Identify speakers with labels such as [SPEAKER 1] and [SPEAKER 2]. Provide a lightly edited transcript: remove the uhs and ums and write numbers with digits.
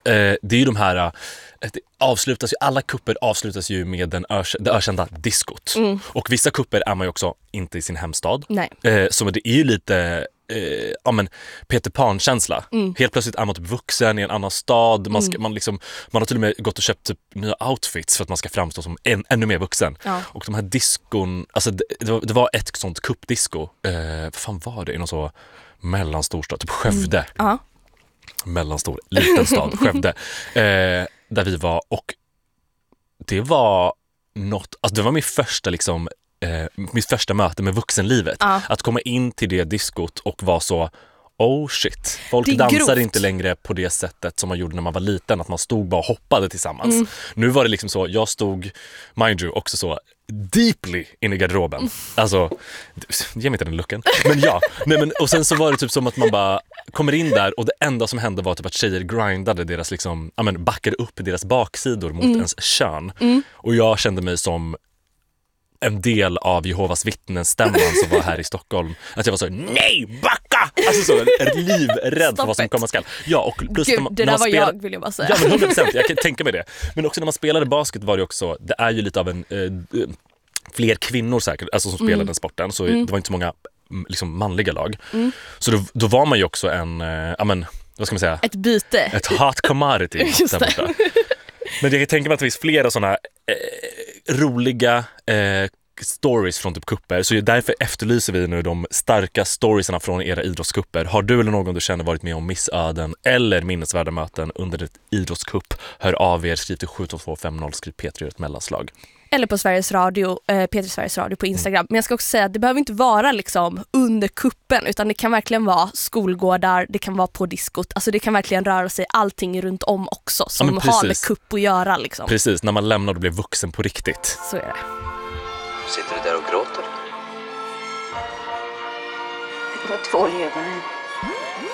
[SPEAKER 1] Det är ju de här, alla kupper avslutas ju med det ökända diskot. Och vissa kupper är man ju också inte i sin hemstad.
[SPEAKER 2] Nej.
[SPEAKER 1] Så det är ju lite Peter Pan-känsla. Helt plötsligt är man typ vuxen i en annan stad. Man har till och med gått och köpt typ nya outfits för att man ska framstå som ännu mer vuxen. Ja. Och de här diskon, alltså det var ett sånt kuppdisco. Vad fan var det? I någon så mellanstorstad, typ Skövde. Mellanstor, liten stad, Skövde. Där vi var, och det var något, alltså det var mitt första möte med vuxenlivet. Att komma in till det diskot och vara så, oh shit, folk dansar inte längre på det sättet som man gjorde när man var liten, att man stod bara och hoppade tillsammans. Nu var det liksom så, jag stod, mind you, också så deeply in i garderoben. Alltså, ge mig inte den luckan. Men och sen så var det typ som att man bara kommer in där och det enda som hände var typ att tjejer grindade deras backade upp deras baksidor mot ens kön. Och jag kände mig som en del av Jehovas vittnesstämman som var här i Stockholm. Att jag var så, nej, backa! Alltså så, livrädd för vad som komma skall. Ja, och plus
[SPEAKER 2] Gud, det där var jag, vill jag bara säga.
[SPEAKER 1] Ja, men 100%, jag kan tänka mig det. Men också när man spelade basket var det också, det är ju lite av en fler kvinnor säkert, alltså som spelade den sporten. Så det var inte så många liksom manliga lag. Så då var man ju också vad ska man säga?
[SPEAKER 2] Ett byte.
[SPEAKER 1] Ett hot commodity.
[SPEAKER 2] Just det.
[SPEAKER 1] Men jag kan tänka mig att det finns flera sådana roliga stories från typ kupper. Så därför efterlyser vi nu de starka storiesarna från era idrottskupper. Har du eller någon du känner varit med om missöden eller minnesvärda möten under ett idrottskupp? Hör av er, skriv till 72250, skriv P3 ett mellanslag.
[SPEAKER 2] Eller på Sveriges Radio, P3 Sveriges Radio på Instagram. Men jag ska också säga att det behöver inte vara liksom under kuppen, utan det kan verkligen vara skolgårdar, det kan vara på diskot. Alltså det kan verkligen röra sig allting runt om också som har med kupp att göra. Liksom.
[SPEAKER 1] Precis, när man lämnar och blir vuxen på riktigt.
[SPEAKER 2] Så är det.
[SPEAKER 3] Sitter du där och gråter?
[SPEAKER 4] Det var 2 ögonen.